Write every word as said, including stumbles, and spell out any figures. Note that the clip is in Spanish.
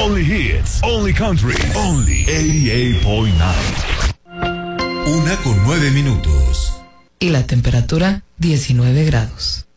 Only hits, only country, only ochenta y ocho punto nueve. Una con nueve minutos. Y la temperatura diecinueve grados.